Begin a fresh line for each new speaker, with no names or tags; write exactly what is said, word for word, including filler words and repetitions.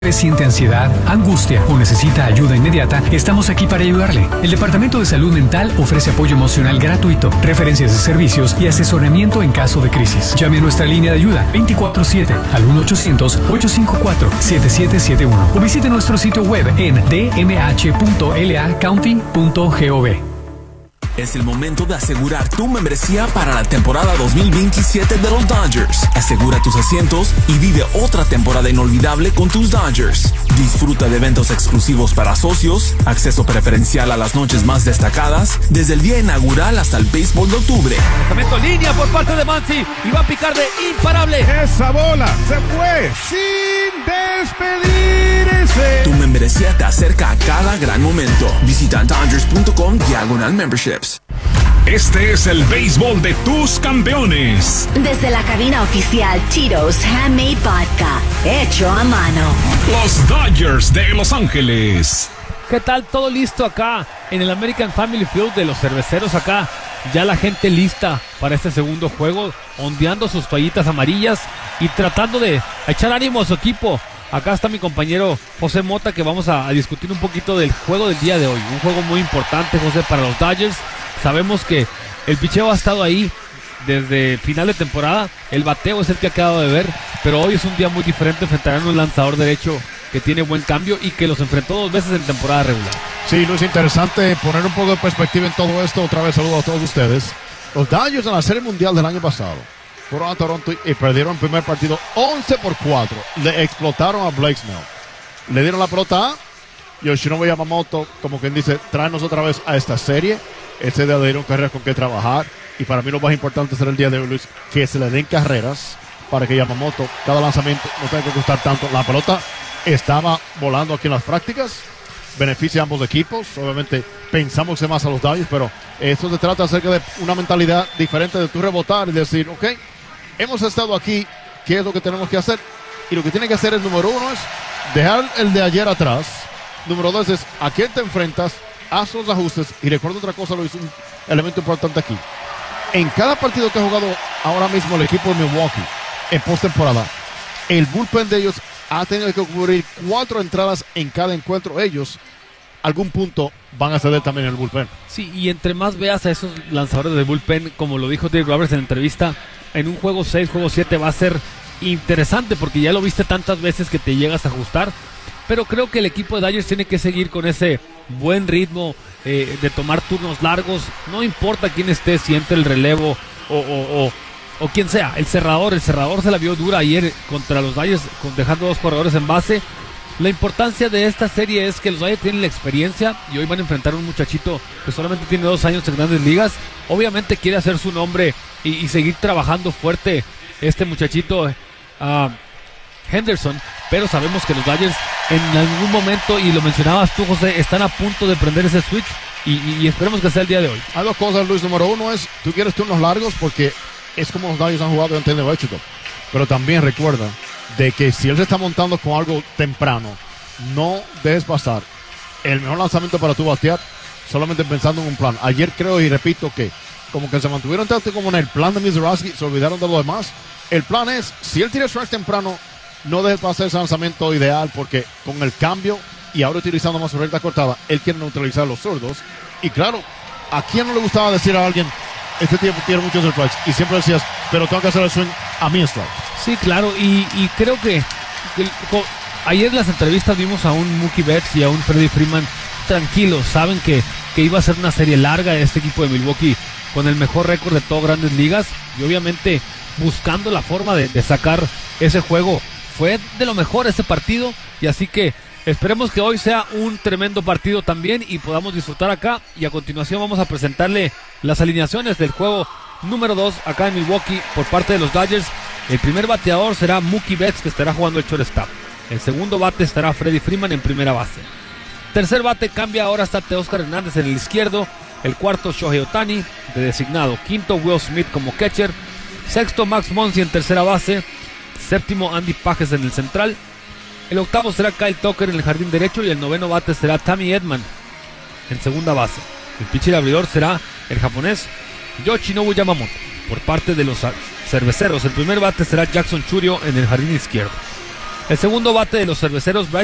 Siente ansiedad, angustia o necesita ayuda inmediata, estamos aquí para ayudarle. El Departamento de Salud Mental ofrece apoyo emocional gratuito, referencias de servicios y asesoramiento en caso de crisis. Llame a nuestra línea de ayuda veinticuatro siete al uno ochocientos, ocho cinco cuatro, siete siete siete uno o visite nuestro sitio web en d m h punto l a county punto gov.
Es el momento de asegurar tu membresía para la temporada dos mil veintisiete de los Dodgers. Asegura tus asientos y vive otra temporada inolvidable con tus Dodgers. Disfruta de eventos exclusivos para socios, acceso preferencial a las noches más destacadas, desde el día inaugural hasta el béisbol de octubre.
Lanzamiento línea por parte de Muncy y va a picar de imparable.
Esa bola se fue sin despedirse.
Tu membresía te acerca a cada gran momento. Visita Dodgers punto com diagonal memberships.
Este es el béisbol de tus campeones.
Desde la cabina oficial Tito's Handmade Vodka, hecho a mano.
Los Dodgers de Los Ángeles.
¿Qué tal? Todo listo acá en el American Family Field de los cerveceros acá. Ya la gente lista para este segundo juego, ondeando sus toallitas amarillas y tratando de echar ánimo a su equipo. Acá está mi compañero José Mota, que vamos a, a discutir un poquito del juego del día de hoy. Un juego muy importante, José, para los Dodgers. Sabemos que el picheo ha estado ahí desde final de temporada. El bateo es el que ha quedado de ver, pero hoy es un día muy diferente. Enfrentarán a un lanzador derecho que tiene buen cambio y que los enfrentó dos veces en temporada regular.
Sí, Luis, interesante poner un poco de perspectiva en todo esto. Otra vez saludo a todos ustedes. Los Dodgers en la Serie Mundial del año pasado fueron a Toronto y perdieron el primer partido once por cuatro. Le explotaron a Blake Snell. Le dieron la pelota a Yoshinobu Yamamoto, como quien dice, tráenos otra vez a esta serie. Ese día le dieron carreras con que trabajar. Y para mí lo más importante será el día de hoy, Luis, que se le den carreras para que Yamamoto, cada lanzamiento, no tenga que costar tanto. La pelota estaba volando aquí en las prácticas. Beneficia a ambos equipos. Obviamente pensamos más a los Dodgers, pero esto se trata acerca de una mentalidad diferente de tu rebotar y decir, ok, hemos estado aquí, ¿qué es lo que tenemos que hacer? Y lo que tiene que hacer es, número uno, es dejar el de ayer atrás. Número dos es, ¿a quién te enfrentas? Haz los ajustes. Y recuerdo otra cosa, lo hizo un elemento importante aquí. En cada partido que ha jugado ahora mismo el equipo de Milwaukee en postemporada, el bullpen de ellos ha tenido que cubrir cuatro entradas en cada encuentro. Ellos, algún punto, van a ceder también el bullpen.
Sí, y entre más veas a esos lanzadores de bullpen, como lo dijo Dave Roberts en la entrevista, en un juego seis, juego siete va a ser interesante porque ya lo viste tantas veces que te llegas a ajustar. Pero creo que el equipo de Dodgers tiene que seguir con ese buen ritmo eh, de tomar turnos largos. No importa quién esté, si entre el relevo o, o, o, o quien sea. El cerrador, el cerrador se la vio dura ayer contra los Dodgers, con, dejando dos corredores en base. La importancia de esta serie es que los Dodgers tienen la experiencia y hoy van a enfrentar a un muchachito que solamente tiene dos años en Grandes Ligas. Obviamente quiere hacer su nombre y, y seguir trabajando fuerte este muchachito uh, Henderson, pero sabemos que los Dodgers en algún momento, y lo mencionabas tú, José, están a punto de prender ese switch y, y, y esperemos que sea el día de hoy.
Hay dos cosas, Luis. Número uno es, tú quieres turnos largos porque es como los Dodgers han jugado y han tenido éxito. Pero también recuerda de que si él se está montando con algo temprano, no dejes pasar el mejor lanzamiento para tu batear solamente pensando en un plan. Ayer creo y repito que como que se mantuvieron tanto como en el plan de Mizrachi, se olvidaron de lo demás. El plan es, si él tira strike temprano, no dejes pasar ese lanzamiento ideal porque con el cambio y ahora utilizando más su recta cortada, él quiere neutralizar a los zurdos. Y claro, ¿a quién no le gustaba decir a alguien, este tiempo tiene muchos strikes? Y siempre decías, pero tengo que hacer el swing a mi strike.
Sí, claro, y, y creo que, que co, ayer en las entrevistas vimos a un Mookie Betts y a un Freddie Freeman tranquilos. Saben que, que iba a ser una serie larga de este equipo de Milwaukee con el mejor récord de todas Grandes Ligas y obviamente buscando la forma de, de sacar ese juego. Fue de lo mejor ese partido y así que esperemos que hoy sea un tremendo partido también y podamos disfrutar acá. Y a continuación vamos a presentarle las alineaciones del juego número dos acá en Milwaukee por parte de los Dodgers. El primer bateador será Mookie Betts, que estará jugando el shortstop. El segundo bate estará Freddie Freeman en primera base. Tercer bate cambia, ahora está Teóscar Hernández en el izquierdo. El cuarto Shohei Ohtani de designado. Quinto Will Smith como catcher. Sexto Max Muncy en tercera base. Séptimo Andy Pages en el central. El octavo será Kyle Tucker en el jardín derecho y el noveno bate será Tommy Edman en segunda base. El pitcher abridor será el japonés Yoshinobu Yamamoto por parte de los cerveceros. El primer bate será Jackson Chourio en el jardín izquierdo. El segundo bate de los cerveceros,